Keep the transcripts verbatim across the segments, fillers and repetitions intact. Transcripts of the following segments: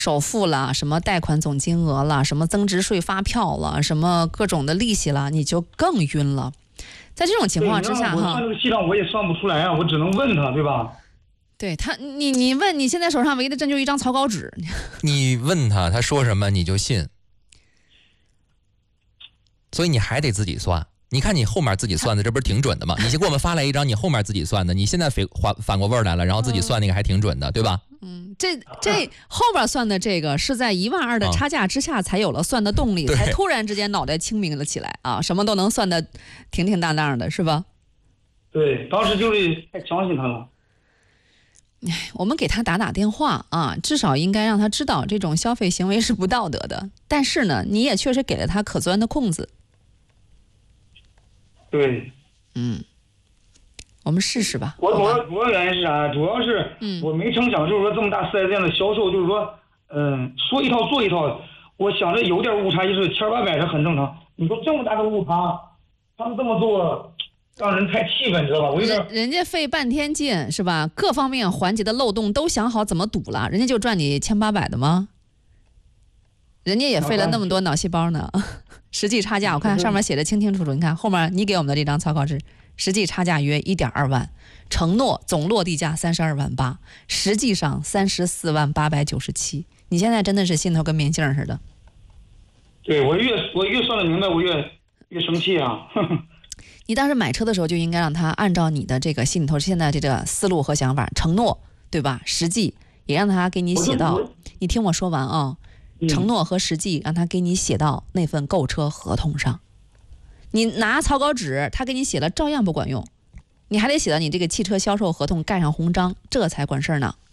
首付了，什么贷款总金额了，什么增值税发票了，什么各种的利息了，你就更晕了。在这种情况之下， 我算这个系统我也算不出来啊，我只能问他，对吧？ 对他，你你问，你现在手上唯一的证据一张草稿纸， 你问他，他说什么你就信，所以你还得自己算。你看你后面自己算的，这不是挺准的吗？你先给我们发来一张你后面自己算的，你现在反反过味儿来了，然后自己算那个还挺准的，对吧？ 嗯，这这后边算的这个是在一万二的差价之下才有了算的动力， 啊、 才突然之间脑袋清明了起来啊，什么都能算得挺挺当当的，是吧？ 对，当时就是太相信他了。 我们给他打打电话啊，至少应该让他知道这种消费行为是不道德的。但是呢，你也确实给了他可钻的空子。 对， 嗯，我们试试吧。 我主要主要原因是啥？主要是我没成想，就是说这么大四 S 店的销售，就是说，嗯，说一套做一套。我想着有点误差，就是千八百是很正常。你说这么大的误差，他们这么做，让人太气愤，知道吧？我有点人人家费半天劲是吧？各方面环节的漏洞都想好怎么堵了，人家就赚你千八百的吗？人家也费了那么多脑细胞呢。实际差价我看上面写的清清楚楚，你看后面你给我们的这张草稿纸，实际差价约一点二万，承诺总落地价三十二万八，实际上三十四万八百九十七。你现在真的是心头跟明镜似的。 对，我越我越算得明白，我越越生气啊。 你当时买车的时候就应该让他按照你的这个心里头现在这个思路和想法，承诺对吧？实际也让他给你写到，你听我说完啊。承诺和实际让他给你写到那份购车合同上。你拿草稿纸他给你写了照样不管用，你还得写到你这个汽车销售合同盖上红章，这才管事儿呢。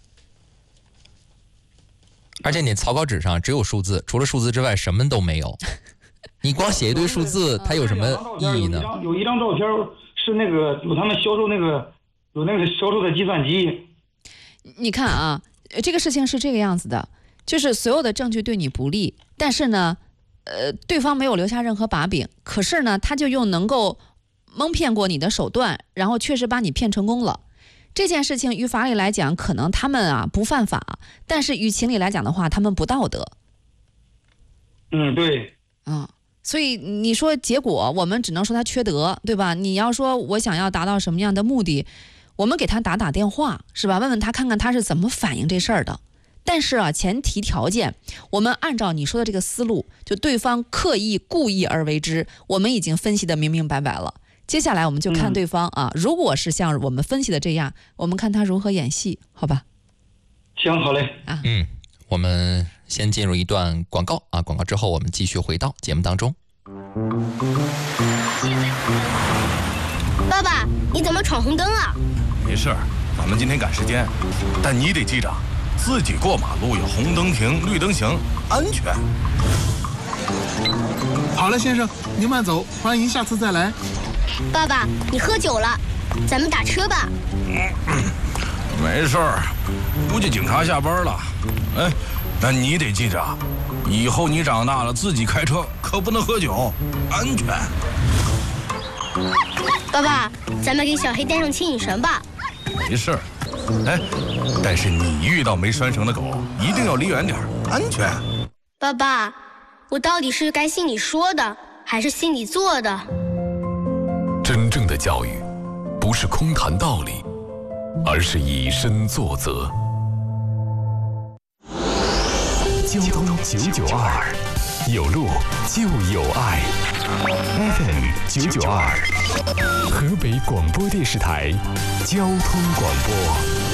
而且你草稿纸上只有数字，除了数字之外什么都没有。你光写一堆数字它有什么意义呢？ 有一张照片是那个有他们销售那个有那个销售的计算机。 你看啊，这个事情是这个样子的，就是所有的证据对你不利，但是呢，呃，对方没有留下任何把柄，可是呢，他就用能够蒙骗过你的手段，然后确实把你骗成功了。这件事情于法理来讲，可能他们啊不犯法，但是于情理来讲的话，他们不道德。 嗯，对。 嗯，所以你说结果，我们只能说他缺德，对吧？你要说我想要达到什么样的目的，我们给他打打电话，是吧？问问他看看他是怎么反应这事儿的。但是啊，前提条件，我们按照你说的这个思路，就对方刻意故意而为之，我们已经分析的明明白白了。接下来我们就看对方啊，嗯、如果是像我们分析的这样，我们看他如何演戏，好吧？ 行，好嘞。 啊， 嗯，我们先进入一段广告啊，广告之后我们继续回到节目当中。 爸爸，你怎么闯红灯啊？ 没事，咱们今天赶时间，但你得记着，自己过马路有红灯停，绿灯行，安全。 好了，先生，您慢走，欢迎下次再来。 爸爸，你喝酒了，咱们打车吧。 嗯、没事儿，估计警察下班了。哎，但你得记着，以后你长大了自己开车可不能喝酒，安全。 爸爸，咱们给小黑带上牵引绳吧。 没事儿，哎，但是你遇到没拴绳的狗，一定要离远点，安全。 爸爸，我到底是该信你说的，还是信你做的？ 真正的教育，不是空谈道理，而是以身作则。交通九九二，有路就有爱。F M 九九二，河北广播电视台交通广播。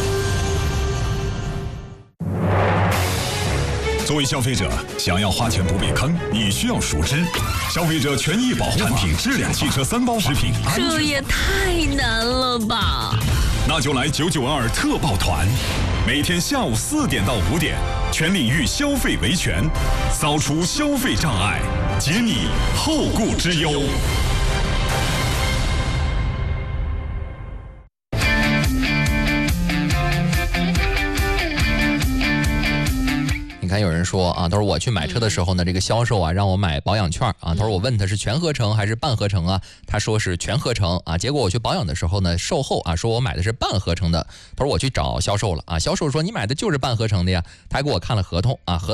作为消费者，想要花钱不被坑，你需要熟知消费者权益保护法、产品质量、汽车三包、食品安全。 这也太难了吧！ 那就来九九二特报团，每天下午四点到五点，全领域消费维权，扫除消费障碍，解你后顾之忧。 你看有人说啊，他说我去买车的时候呢，这个销售啊让我买保养券啊，他说我问他是全合成还是半合成啊，他说是全合成啊，结果我去保养的时候呢，售后啊说我买的是半合成的，他说我去找销售了啊，销售说你买的就是半合成的呀，他还给我看了合同啊合。